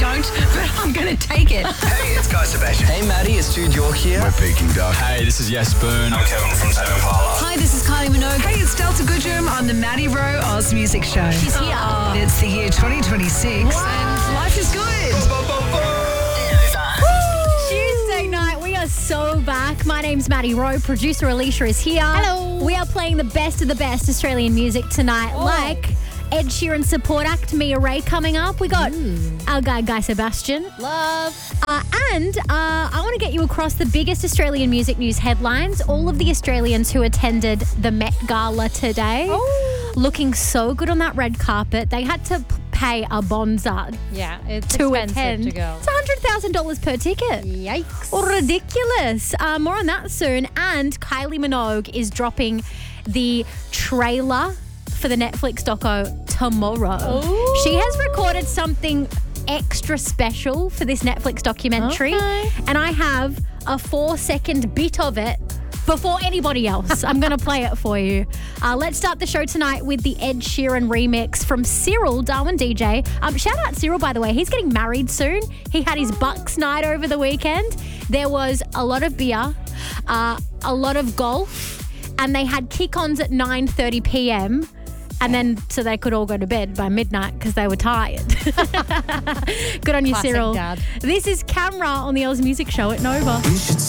don't, but I'm going to take it. Hey, it's Guy Sebastian. Hey, Maddie, it's Jude York here. We're Peking Duck. Hey, this is Yes Boone. I'm Kevin from Tame Impala. Hi, this is Kylie Minogue. Hey, it's Delta Goodrum on the Maddie Rowe Oz Music Show. She's here. It's the year 2026 and life is good. Tuesday night, we are so back. My name's Maddie Rowe. Producer Alicia is here. Hello. We are playing the best of the best Australian music tonight, like Ed Sheeran support act Mia Ray coming up. We got our Guy Sebastian. Love. And I want to get you across the biggest Australian music news headlines. All of the Australians who attended the Met Gala today. Looking so good on that red carpet. They had to pay a bonza Yeah, it's to expensive attend. to go. It's $100,000 per ticket. Yikes. Ridiculous. More on that soon. And Kylie Minogue is dropping the trailer for the Netflix doco tomorrow. Ooh. She has recorded something extra special for this Netflix documentary. Okay. And I have a 4-second bit of it before anybody else. I'm going to play it for you. Let's start the show tonight with the Ed Sheeran remix from Cyril, Darwin DJ. Shout out Cyril, by the way. He's getting married soon. He had his Bucks night over the weekend. There was a lot of beer, a lot of golf, and they had kick-ons at 9:30 p.m. And then so they could all go to bed by midnight because they were tired. Good on you, Classic Cyril. dad. This is Camera on the Oz Music Show at Nova. You should